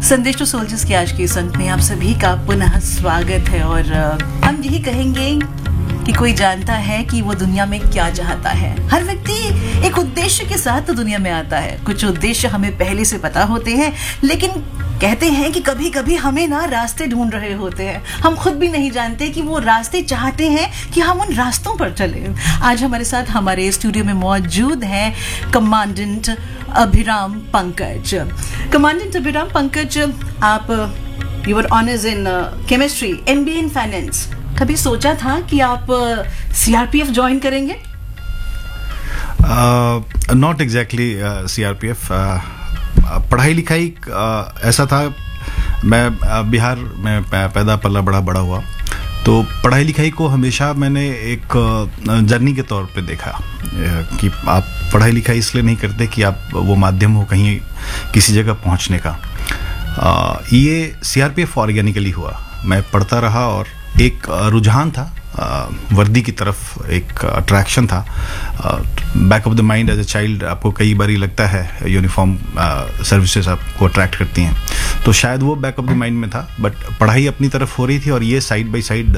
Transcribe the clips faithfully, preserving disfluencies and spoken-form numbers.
संदेश to soldiers के आज के इस अंक में आप सभी का पुनः स्वागत है और हम यही कहेंगे कि कोई जानता है कि वो दुनिया में क्या चाहता है। हर व्यक्ति एक उद्देश्य के साथ तो दुनिया में आता है। कुछ उद्देश्य हमें पहले से पता होते हैं, लेकिन कहते हैं कि कभी कभी हमें ना रास्ते ढूंढ रहे होते हैं। हम खुद भी नहीं जानते कि वो रास्ते चाहते हैं कि हम उन रास्तों पर चलें। आज हमारे साथ हमारे स्टूडियो में मौजूद हैं कमांडेंट अभिराम पंकज। कमांडेंट अभिराम पंकज, आप your honours in chemistry, MBA in finance. कभी सोचा था कि आप सीआरपीएफ ज्वाइन करेंगे? Not exactly CRPF. पढ़ाई लिखाई uh, ऐसा था, मैं uh, बिहार में पैदा पला बड़ा बड़ा हुआ, तो पढ़ाई लिखाई को हमेशा मैंने एक जर्नी के तौर पे देखा कि आप पढ़ाई लिखाई इसलिए नहीं करते कि आप वो माध्यम हो कहीं किसी जगह पहुंचने का। uh, ये सीआरपीएफ ऑर्गेनिकली हुआ। मैं पढ़ता रहा और एक रुझान था वर्दी की तरफ, एक अट्रैक्शन था। Back of the mind as a child आपको कई बार लगता है यूनिफॉर्म सर्विसेज आपको अट्रैक्ट करती हैं, तो शायद वो बैक ऑफ द माइंड में था। बट पढ़ाई अपनी तरफ हो रही थी और ये साइड बाय साइड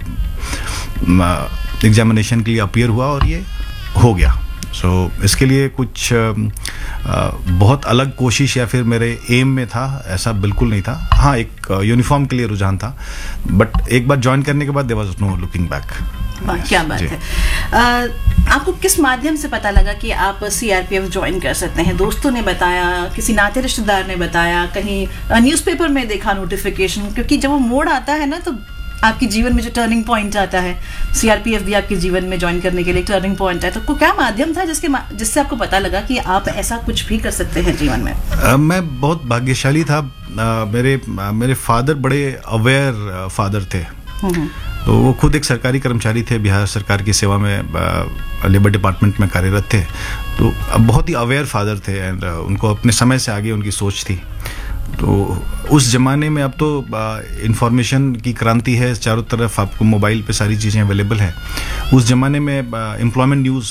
एग्जामिनेशन के लिए अपीयर हुआ और ये हो गया। सो so, इसके लिए कुछ आ, बहुत अलग कोशिश या फिर मेरे एम में था ऐसा बिल्कुल नहीं था। हाँ, एक यूनिफॉर्म के लिए रुझान था, बट एक बार ज्वाइन करने के बाद there was no looking back. क्या बात है। आ, आपको किस माध्यम से पता लगा कि आप सीआरपीएफ ज्वाइन कर सकते हैं? दोस्तों ने बताया, किसी नाते रिश्तेदार ने बताया, कहीं न्यूज़पेपर में देखा नोटिफिकेशन? क्योंकि जब वो मोड़ आता है ना, तो आपके जीवन में जो टर्निंग पॉइंट आता है, सीआरपीएफ भी आपके जीवन में ज्वाइन करने के लिए एक टर्निंग पॉइंट है, तो को क्या माध्यम था जिसके जिससे आपको पता लगा कि आप ऐसा कुछ भी कर सकते हैं जीवन में? uh, मैं बहुत भाग्यशाली था। uh, मेरे uh, मेरे फादर बड़े अवेयर फादर थे। तो वो खुद एक सरकारी कर्मचारी थे, बिहार सरकार की सेवा में लेबर डिपार्टमेंट में कार्यरत थे। तो बहुत ही अवेयर फादर थे एंड uh, उनको अपने समय से आगे उनकी सोच थी। तो उस ज़माने में, अब तो इंफॉर्मेशन की क्रांति है, चारों तरफ आपको मोबाइल पे सारी चीज़ें अवेलेबल है। उस ज़माने में एम्प्लॉयमेंट न्यूज़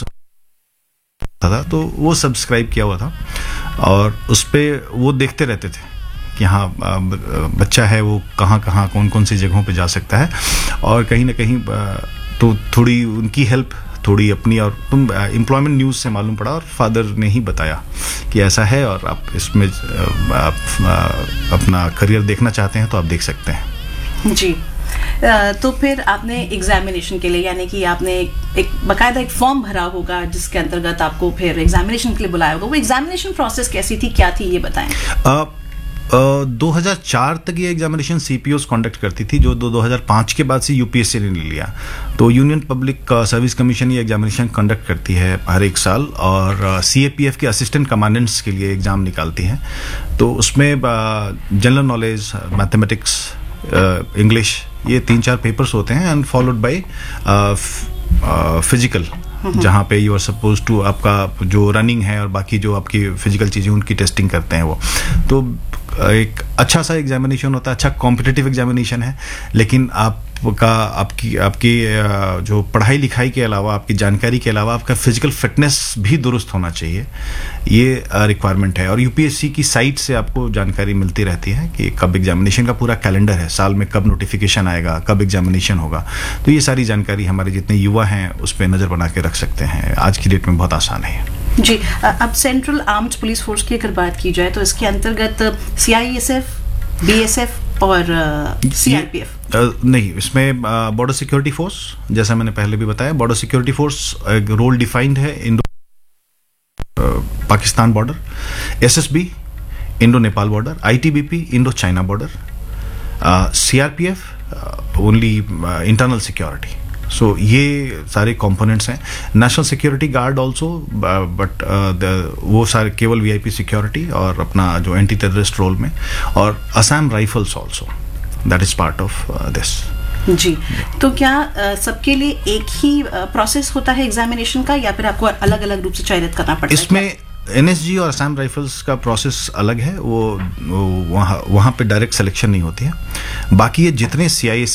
था, तो वो सब्सक्राइब किया हुआ था और उस पर वो देखते रहते थे कि हाँ बच्चा है वो कहाँ कहाँ कौन कौन सी जगहों पे जा सकता है। और कहीं ना कहीं तो थोड़ी उनकी हेल्प, थोड़ी अपनी, और तुम एम्प्लॉयमेंट न्यूज़ से मालूम पड़ा और फादर ने ही बताया कि ऐसा है और आप इसमें आप अपना करियर देखना चाहते हैं तो आप देख सकते हैं। जी, तो फिर आपने एग्जामिनेशन के लिए, यानी कि आपने एक बाकायदा एक फॉर्म भरा होगा जिसके अंतर्गत आपको फिर एग्जामिनेशन के लिए बुलाया होगा। वो एग्जामिनेशन प्रोसेस कैसी थी, क्या थी, ये बताएं। आ, दो हज़ार चार तक ये एग्जामिनेशन सीपीओस कंडक्ट करती थी, जो दो हज़ार पाँच के बाद से यूपीएससी ने ले लिया। तो यूनियन पब्लिक सर्विस कमीशन ये एग्जामिनेशन कंडक्ट करती है हर एक साल और सीएपीएफ के असिस्टेंट कमांडेंट्स के लिए एग्ज़ाम निकालती है। तो उसमें जनरल नॉलेज, मैथमेटिक्स, इंग्लिश, ये तीन चार पेपर्स होते हैं एंड फॉलोड बाय फिजिकल, जहाँ पे यू आर सपोज टू, आपका जो रनिंग है और बाकी जो आपकी फिजिकल चीज़ें उनकी टेस्टिंग करते हैं वो। तो एक अच्छा सा एग्जामिनेशन होता है, अच्छा कॉम्पिटिटिव एग्जामिनेशन है। लेकिन आपका आपकी आपकी जो पढ़ाई लिखाई के अलावा, आपकी जानकारी के अलावा आपका फिजिकल फिटनेस भी दुरुस्त होना चाहिए, ये रिक्वायरमेंट है। और यूपीएससी की साइट से आपको जानकारी मिलती रहती है कि कब एग्जामिनेशन का पूरा कैलेंडर है, साल में कब नोटिफिकेशन आएगा, कब एग्जामिनेशन होगा। तो ये सारी जानकारी हमारे जितने युवा हैं उस पर नज़र बना के रख सकते हैं। आज की डेट में बहुत आसान है। जी, अब सेंट्रल आर्म्ड पुलिस फोर्स की अगर बात की जाए तो इसके अंतर्गत सीआईएसएफ, बीएसएफ और सीआरपीएफ नहीं, इसमें बॉर्डर सिक्योरिटी फोर्स, जैसा मैंने पहले भी बताया, बॉर्डर सिक्योरिटी फोर्स एक रोल डिफाइंड है। Indo Pakistan border, SSB Indo Nepal border, ITBP Indo China border, CRPF only internal security. सो so, ये सारे कंपोनेंट्स हैं। National security guard also, but वो सारे केवल वीआईपी सिक्योरिटी और अपना जो एंटी टेररिस्ट रोल में, और Assam rifles also, that is part of this. जी, तो क्या uh, सबके लिए एक ही प्रोसेस uh, होता है एग्जामिनेशन का, या फिर आपको अलग अलग रूप से चयनित करना पड़ता है? इसमें एनएसजी और असम राइफल्स का प्रोसेस अलग है, वो, वो वहाँ वहाँ पे डायरेक्ट सिलेक्शन नहीं होती है। बाकी ये जितने सीआईए